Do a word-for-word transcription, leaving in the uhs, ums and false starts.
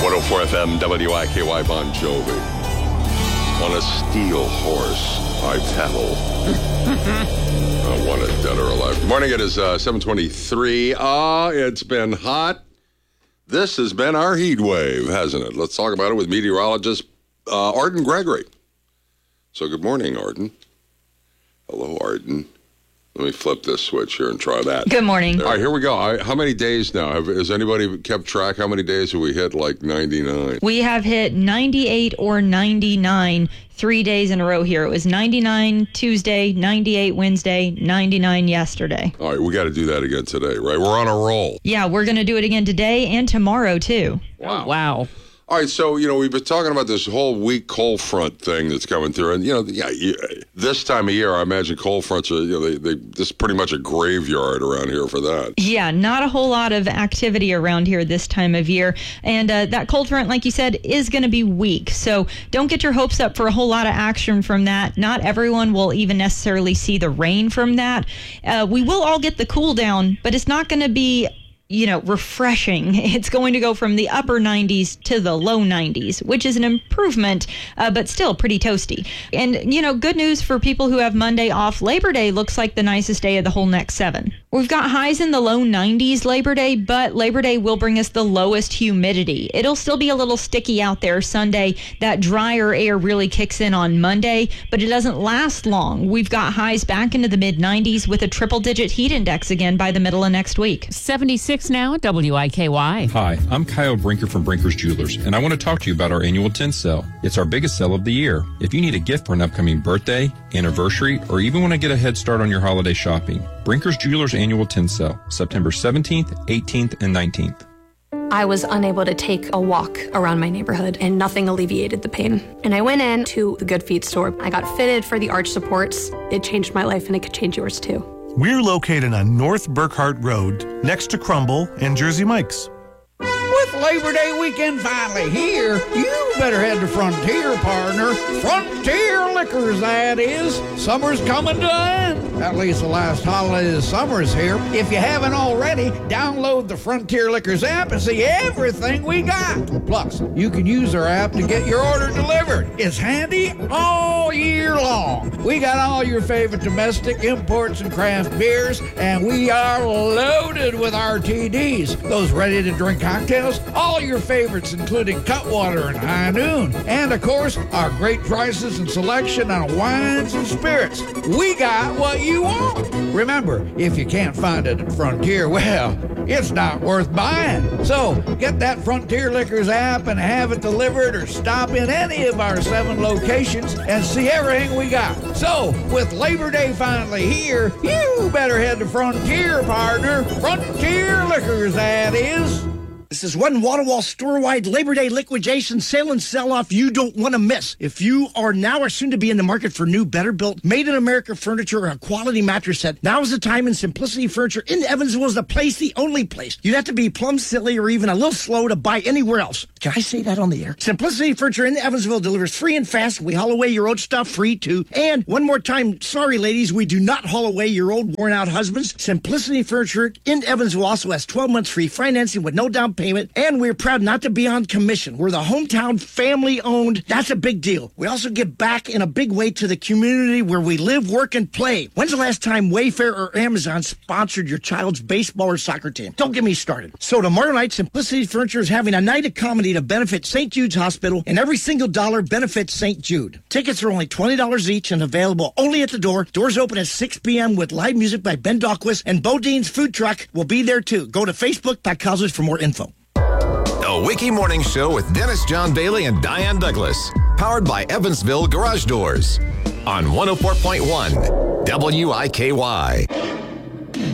one oh four F M, W I K Y, Bon Jovi. On a steel horse, I tattle. I want it dead or alive. Good morning, it is uh, seven twenty-three. Ah, it's been hot. This has been our heat wave, hasn't it? Let's talk about it with meteorologist uh, Arden Gregory. So good morning, Arden. Hello, Arden. Let me flip this switch here and try that. Good morning. All right, here we go. I, how many days now? Have, has anybody kept track? How many days have we hit like ninety-nine? We have hit ninety-eight or ninety-nine three days in a row here. It was ninety-nine Tuesday, ninety-eight Wednesday, ninety-nine yesterday. All right, we got to do that again today, right? We're on a roll. Yeah, we're going to do it again today and tomorrow, too. Wow. Oh, wow. All right, so, you know, we've been talking about this whole weak cold front thing that's coming through. And, you know, yeah, you, this time of year, I imagine cold fronts are, you know, they, they, this is pretty much a graveyard around here for that. Yeah, not a whole lot of activity around here this time of year. And uh, that cold front, like you said, is going to be weak. So don't get your hopes up for a whole lot of action from that. Not everyone will even necessarily see the rain from that. Uh, we will all get the cool down, but it's not going to be, you know, refreshing. It's going to go from the upper nineties to the low nineties, which is an improvement, uh, but still pretty toasty. And, you know, good news for people who have Monday off. Labor Day looks like the nicest day of the whole next seven. We've got highs in the low nineties Labor Day, but Labor Day will bring us the lowest humidity. It'll still be a little sticky out there Sunday. That drier air really kicks in on Monday, but it doesn't last long. We've got highs back into the mid nineties with a triple-digit heat index again by the middle of next week. seventy-six now, W I K Y. Hi, I'm Kyle Brinker from Brinker's Jewelers, and I want to talk to you about our annual tent sale. It's our biggest sale of the year. If you need a gift for an upcoming birthday, anniversary, or even want to get a head start on your holiday shopping, Brinker's Jewelers annual tent sale, September seventeenth, eighteenth, and nineteenth. I was unable to take a walk around my neighborhood, and nothing alleviated the pain. And I went in to the Good Feet store. I got fitted for the arch supports. It changed my life, and it could change yours too. We're located on North Burkhart Road, next to Crumble and Jersey Mike's. With Labor Day weekend finally here, you better head to Frontier, partner. Frontier Liquors, that is. Summer's coming to an end. At least the last holiday of summer's here. If you haven't already, download the Frontier Liquors app and see everything we got. Plus, you can use our app to get your order delivered. It's handy all year long. We got all your favorite domestic imports and craft beers, and we are loaded with R T Ds. Those ready-to-drink cocktails, all your favorites, including Cutwater and High Noon. And, of course, our great prices and selection on wines and spirits. We got what you want. Remember, if you can't find it at Frontier, well, it's not worth buying. So, get that Frontier Liquors app and have it delivered, or stop in any of our seven locations and see everything we got. So, with Labor Day finally here, you better head to Frontier, partner. Frontier Liquors, that is. This is one wall-to-wall store-wide Labor Day liquidation sale and sell-off you don't want to miss. If you are now or soon to be in the market for new, better-built, made-in-America furniture or a quality mattress set, now is the time, and Simplicity Furniture in Evansville is the place, the only place. You'd have to be plumb silly or even a little slow to buy anywhere else. Can I say that on the air? Simplicity Furniture in Evansville delivers free and fast. We haul away your old stuff free, too. And one more time, sorry, ladies, we do not haul away your old, worn-out husbands. Simplicity Furniture in Evansville also has twelve months free financing with no down payment, and we're proud not to be on commission. We're the hometown family-owned. That's a big deal. We also give back in a big way to the community where we live, work, and play. When's the last time Wayfair or Amazon sponsored your child's baseball or soccer team? Don't get me started. So tomorrow night, Simplicity Furniture is having a night of comedy to benefit Saint Jude's Hospital, and every single dollar benefits Saint Jude. Tickets are only twenty dollars each and available only at the door. Doors open at six p.m. with live music by Ben Dahlquist, and Bodine's food truck will be there too. Go to Facebook dot com for more info. The Wiki Morning Show with Dennis John Bailey and Diane Douglas. Powered by Evansville Garage Doors. On one oh four point one W I K Y.